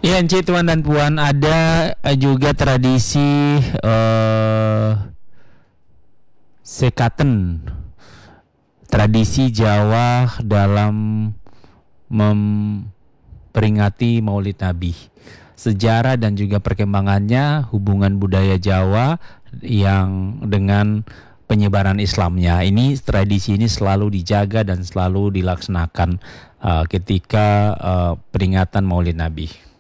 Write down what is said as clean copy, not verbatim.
Ya, Encik, Tuan dan Puan, ada juga tradisi sekaten, tradisi Jawa dalam memperingati Maulid Nabi. Sejarah dan juga perkembangannya, hubungan budaya Jawa yang dengan penyebaran Islamnya. Ini tradisi ini selalu dijaga dan selalu dilaksanakan ketika peringatan Maulid Nabi.